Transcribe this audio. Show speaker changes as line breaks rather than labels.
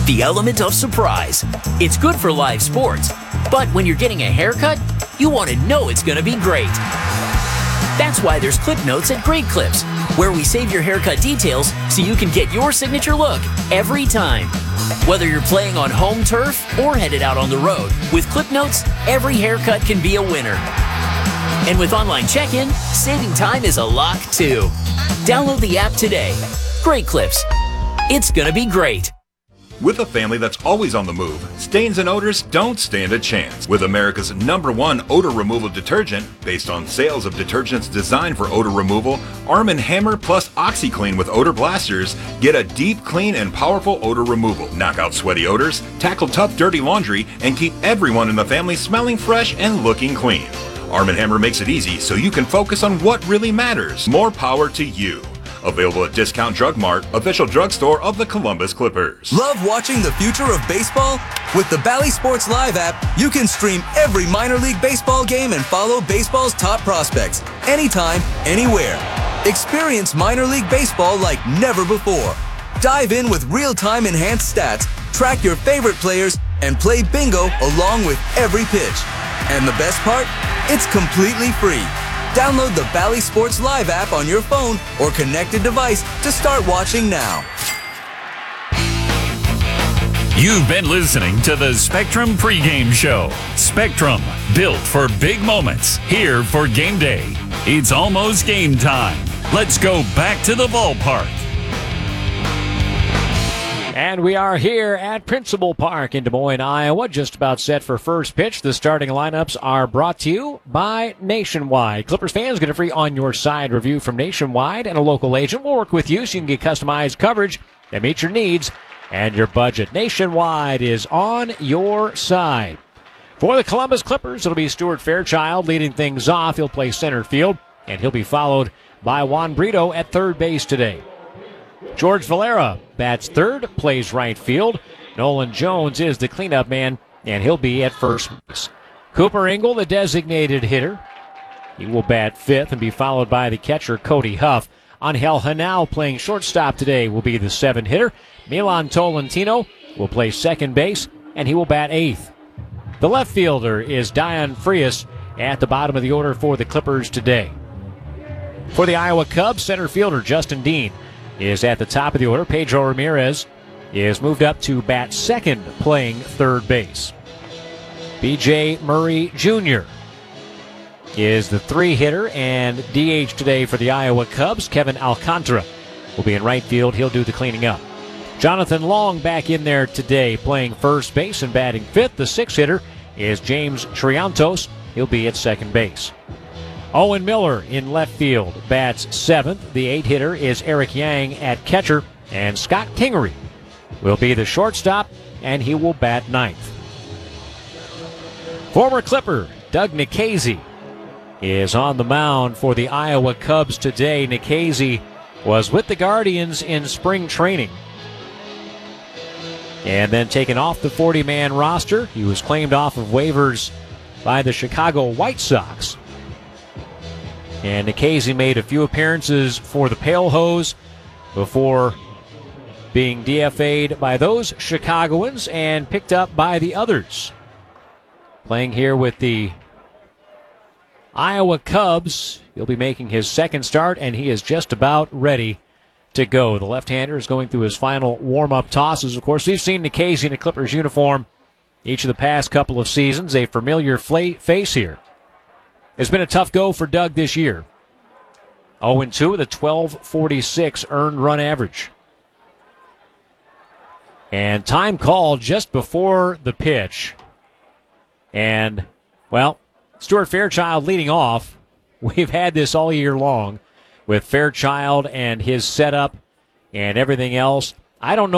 the element of surprise. It's good for live sports, but when you're getting a haircut, you want to know it's going to be great. That's why there's Clip Notes at Great Clips, where we save your haircut details so you can get your signature look every time. Whether you're playing on home turf or headed out on the road, with Clip Notes, every haircut can be a winner. And with online check-in, saving time is a lock too. Download the app today. Great Clips. It's gonna be great.
With a family that's always on the move, stains and odors don't stand a chance. With America's #1 odor removal detergent, based on sales of detergents designed for odor removal, Arm & Hammer plus OxiClean with odor blasters get a deep, clean, and powerful odor removal. Knock out sweaty odors, tackle tough, dirty laundry, and keep everyone in the family smelling fresh and looking clean. Arm & Hammer makes it easy so you can focus on what really matters. More power to you. Available at Discount Drug Mart, official drugstore of the Columbus Clippers.
Love watching the future of baseball? With the Bally Sports Live app, you can stream every minor league baseball game and follow baseball's top prospects anytime, anywhere. Experience minor league baseball like never before. Dive in with real-time enhanced stats, track your favorite players, and play bingo along with every pitch. And the best part? It's completely free. Download the Bally Sports Live app on your phone or connected device to start watching now.
You've been listening to the Spectrum pregame show. Spectrum, built for big moments, here for game day. It's almost game time. Let's go back to the ballpark.
And we are here at Principal Park in Des Moines, Iowa, just about set for first pitch. The starting lineups are brought to you by Nationwide. Clippers fans, get a free On Your Side review from Nationwide, and a local agent will work with you so you can get customized coverage that meets your needs and your budget. Nationwide is on your side. For the Columbus Clippers, it'll be Stuart Fairchild leading things off. He'll play center field, and he'll be followed by Juan Brito at third base today. George Valera bats third, plays right field. Nolan Jones is the cleanup man, and he'll be at first base. Cooper Engel, the designated hitter. He will bat fifth and be followed by the catcher, Cody Huff. Angel Hanal playing shortstop today will be the seventh hitter. Milan Tolentino will play second base, and he will bat eighth. The left fielder is Dion Frias at the bottom of the order for the Clippers today. For the Iowa Cubs, center fielder Justin Dean is at the top of the order. Pedro Ramirez is moved up to bat second, playing third base. B.J. Murray Jr. is the three hitter and DH today for the Iowa Cubs. Kevin Alcantara will be in right field. He'll do the cleaning up. Jonathan Long back in there today, playing first base and batting fifth. The sixth hitter is James Triantos. He'll be at second base. Owen Miller in left field bats seventh. The eighth hitter is Eric Yang at catcher, and Scott Kingery will be the shortstop, and he will bat ninth. Former Clipper Doug Nikhazy is on the mound for the Iowa Cubs today. Nikhazy was with the Guardians in spring training and then taken off the 40-man roster. He was claimed off of waivers by the Chicago White Sox. And Nikhazy made a few appearances for the Pale Hose before being DFA'd by those Chicagoans and picked up by the others. Playing here with the Iowa Cubs, he'll be making his second start, and he is just about ready to go. The left-hander is going through his final warm-up tosses. Of course, we've seen Nikhazy in a Clippers uniform each of the past couple of seasons. A familiar face here. It's been a tough go for Doug this year. 0-2 with a 12.46 earned run average. And time called just before the pitch. And, well, Stuart Fairchild leading off. We've had this all year long with Fairchild and his setup and everything else. I don't know